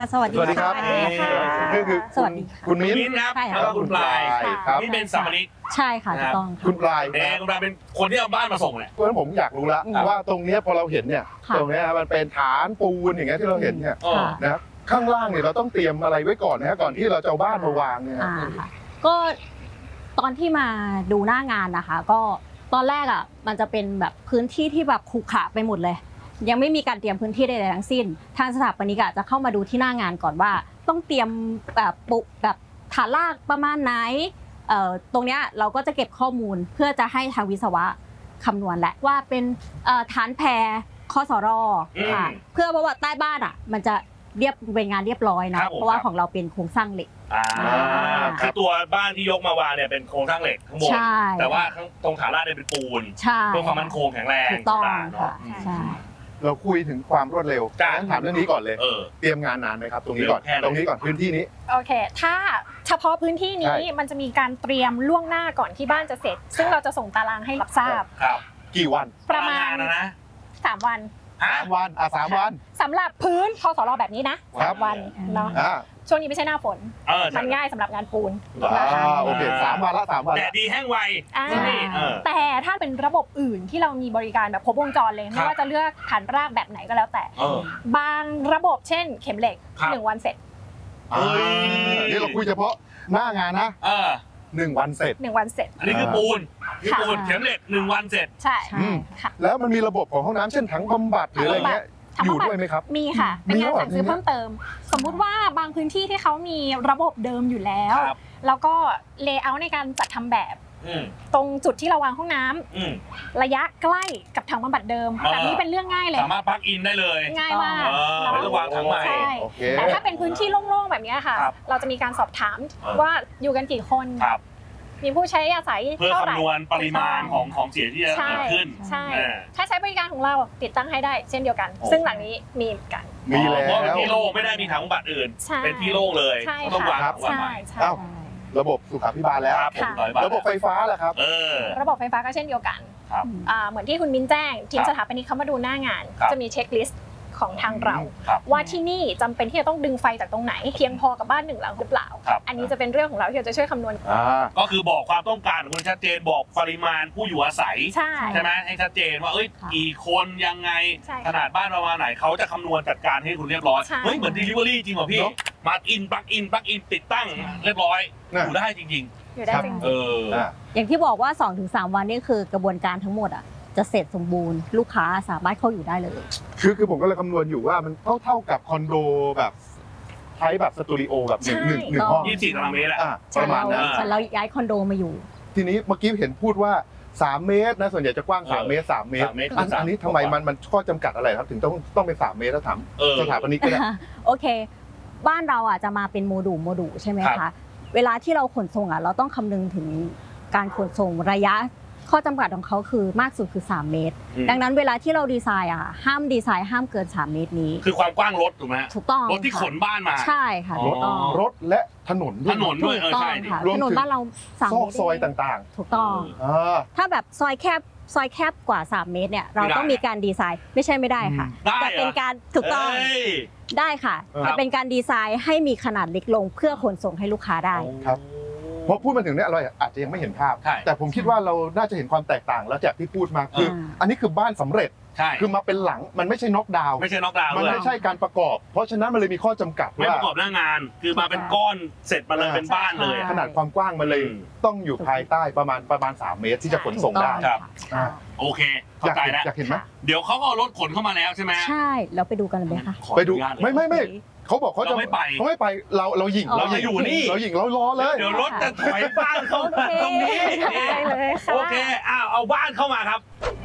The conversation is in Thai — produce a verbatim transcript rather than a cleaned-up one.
สวัสดีครับนี่คือสวัสดีค่ะคุณมิ้นครับใช่ค่ะแล้วก็คุณปลายครับนี่เป็นสามนิกใช่ค่ะถูกต้องคุณปลายแต่คุณปลายเป็นคนที่เอาบ้านมาส่งแหละเพราะฉะนั้นผมอยากรู้ละอืมว่าตรงเนี้ยพอเราเห็นเนี่ยค่ะตรงเนี้ยมันเป็นฐานปูนอย่างเงี้ยที่เราเห็นเนี่ยอ๋อค่ะนะครับข้างล่างเนี่ยเราต้องเตรียมอะไรไว้ก่อนนะฮะก่อนที่เราจะเอาบ้านมาวางเนี่ยอ่าค่ะก็ตอนที่มาดูหน้างานนะคะ ก็ตอนแรกอ่ะมันจะเป็นแบบพื้นที่ที่แบบขรุขระไปหมดเลย ยังไม่มีการเตรียมพื้นที่ใดๆทั้งสิ้น ทางสถาปนิกอะจะเข้ามาดูที่หน้างานก่อนว่า ต้องเตรียมแบบปุแบบฐานรากประมาณไหนเอ่อตรงเนี้ยเราก็จะเก็บข้อมูลเพื่อจะให้ทางวิศวะคำนวณแหละว่าเป็นเอ่อฐานแพรคสรค่ะเพื่อเพราะว่าใต้บ้านอ่ะมันจะเรียบเป็นงานเรียบร้อยนะเพราะว่าของเราเป็นโครงสร้างเหล็กอ่าคือตัวบ้านที่ยกมาวางเนี่ยเป็นโครงสร้างเหล็กทั้งหมดใช่แต่ว่าข้างตรงฐานรากเนี่ยเป็นปูนใช่เพื่อความมั่นคงแข็งแรงถูกต้องต่างๆค่ะเนาะใช่เราคุยถึงความรวดเร็วจ้ะงั้นถามเรื่องนี้ก่อนเลยเออเตรียมงานนานไหมครับ ตรงนี้ก่อนแค่ไหนตรงนี้ก่อนพื้นที่นี้โอเค ถ้าเฉพาะพื้นที่นี้ใช่มันจะมีการเตรียมล่วงหน้าก่อนที่บ้านจะเสร็จ ซึ่งเราจะส่งตารางให้รับทราบครับกี่วันประมาณงนนะนะสามวันฮะสามวันอ่ะสามวันสำหรับพื้นคสรแบบนี้นะครับ สามวันเนาะอ่าช่วงนี้ไม่ใช่หน้าฝนเออมันง่ายสำหรับงานปูนอ่านะคะโอเคสามวันละสามวันแดละดดีแห้งไวอ่าที่นี่เออแต่ถ้าเป็นระบบอื่นที่เรามีบริการแบบครบวงจรเลยครัไม่บว่าจะเลือกฐานรากแบบไหนก็แล้วแต่เออบางระบบเช่น เข็มเหล็กครับหนึ่งวันเสร็จอ่านี่เราคุยเฉพาะหน้างานนะเออหนึ่งวันเสร็จหนึ่งวันเสร็จอันนี้คือปูนคือปูนเข็มเหล็กหนึ่งวันเสร็จใช่ใช่อืมค่ะแล้วมันมีระบบของห้องน้ำเช่นถังบำบัดหรืออะไรเงี้ยถังอยู่บำบัดด้วยไหมครับมีค่ะ เป็นมีงานเหรอสั่งซื้อมีไหมเพิ่มเติม สมมุติว่าบางพื้นที่ที่เขามีระบบเดิมอยู่แล้วครับแล้วก็เลเยอร์ในการจัดทำแบบอืมตรงจุดที่เราวางห้องน้ำอืมระยะใกล้กับถังบำบัดเดิมเออแบบนี้เป็นเรื่องง่ายเลยสามารถปลั๊กอินได้เลยง่ายมากเออไม่ต้องวางถังใหม่ใช่โอเคแต่ถ้าเป็นพื้นที่โล่งๆแบบนี้ค่ะครับเราจะมีการสอบถามเออว่าอยู่กันกี่คนครับมีผู้ใช้อาศัยเพื่อเท่าไหร่คำนวณปริมาณของของเสียที่จะใช่เกิดขึ้นใช่เออถ้าใช้บริการของเราติดตั้งให้ได้เช่นเดียวกันโอ้ซึ่งหลังนี้มีเหมือนกันมีแล้วเพราะเป็นที่โล่งไม่ได้มีถังบัตรอื่นใช่เป็นที่โล่งเลยใช่ก็ต้องวางค่ะถังบัตรใช่ใหม่ใช่เอ้า ระบบสุขาภิบาลแล้วครับผมค่ะร้อยบาทระบบไฟฟ้าล่ะครับเออระบบไฟฟ้าก็เช่นเดียวกันครับอ่าเหมือนที่คุณมิ้นแจ้งทีมครับสถาปนิกเขามาดูหน้างานครับจะมีเช็คลิสต์ของทางเราครับว่าที่นี่จำเป็นที่จะต้องดึงไฟจากตรงไหน เพียงพอกับบ้านหนึ่งหลังหรือเปล่าครับอันนี้จะเป็นเรื่องของเราที่เราจะช่วยคำนวณอ่าก็คือบอกความต้องการของคุณชัดเจนบอกปริมาณผู้อยู่อาศัยใช่ใช่ไหมให้ชัดเจนว่าเอ้ยค่ะกี่คนยังไงใช่ขนาดบ้านประมาณไหนเขาจะคำนวณจัดการให้คุณเรียบร้อยใช่เฮ้ยเหมือน delivery จริงเหรอพี่เนอะมาอินปลั๊กอินปลั๊กอินติดตั้งเรียบร้อยน่ะอยู่ได้จริงอยู่ได้ครับจริงๆ เอออ่าอย่างที่บอกว่า สองถึงสาม วันนี่คือกระบวนการทั้งหมดอ่ะจะเสร็จสมบูรณ์ลูกค้าสามารถเข้าอยู่ได้เลยคือคือผมก็เลยคำนวณอยู่ว่ามันเท่าเท่ากับคอนโดแบบใช้แบบสตูดิโอแบบหนึ่งหนึ่งหนึ่งห้องยี่สิบสี่ตารางเมตรแหละอ่าประมาณนั้นแต่เราย้ายคอนโดมาอยู่ทีนี้เมื่อกี้เห็นพูดว่าสามเมตรนะส่วนใหญ่จะกว้างสามเออเมตรสามเมตรสามเมตรอันสามอันนี้ทำไมมันมันข้อจำกัดอะไรครับถึงต้องต้องเป็นสามเมตรแล้วถามเออสถาปนิกก็ได้โอเค บ้านเราอ่ะจะมาเป็นโมดูลโมดูลใช่ไหมครัคะบเวลาที่เราขนส่งอ่ะเราต้องคำนึงถึงการขนส่งระยะ ข้อจำกัดของเขาคือมากสุดคือสามเมตรอืมดังนั้นเวลาที่เราดีไซน์อ่ะห้ามดีไซน์ห้ามเกินสามเมตรนี้คือความกว้างรถถูกไหมถูกต้องรถที่ขนบ้านมาใช่ค่ะอ๋อถูกต้องรถและถนนด้ถวยนนด้วยเอถูอกต้อใช่งดิค่ะรวมถนนถึงบ้านเราสามซอกเมตรซอยเงต่างถูกต้องๆอ่าถ้าแบบซอยแคบซอยแคบกว่าสามเมตรเนี่ยเราไม่ได้ต้องมีการดีไซน์ไม่ใช่ไม่ได้ค่ะได้แต่เหรเป็นการถูกต้องเอ้ยได้ค่ะเออแต่เป็นการดีไซน์ให้มีขนาดเล็กลงเพื่อขนส่งให้ลูกค้าได้ครับ เพราะพูดมาถึงเนี้ยเราอาจจะยังไม่เห็นภาพใช่แต่ผมคิดว่าเราน่าจะเห็นความแตกต่างแล้วจากที่พูดมาคืออ่าอันนี้คือบ้านสำเร็จใช่คือมาเป็นหลังมันไม่ใช่น็อกดาวน์ไม่ใช่น็อกดาวน์มันด้วยไม่ใช่การประกอบ เพราะฉะนั้นมันเลยมีข้อจำกัดไม่ว่าประกอบหน้างาน คือมาเป็นก้อนเสร็จมาเลยเป็นบ้านเลยใช่ขนาดความกว้างมันเลยอืมต้องอยู่ภายใต้ประมาณประมาณสามเมตรที่จะขนส่งได้ครับอ่าโอเคอเข้ายากใจเห็นแล้วอยากเห็นไหมเดี๋ยวเขาก็เอารถขนเข้ามาแล้วใช่ไหมใช่เราไปดูกันเลยไหมคะขอไปดูอนุญาตเลยไม่ไม่ไม่เขาบอกเขาจะเราไม่ไปเขาไม่ไปเราเราหยิ่งอ๋อเราจะอยู่นี่เราหยิ่งเราล้อเลยเดี๋ยวรถจะถอยบ้านเข้าโอมาเคตรงนี้ได้เลยค่ะโอเคอ้าวเอาบ้านเข้ามาครับ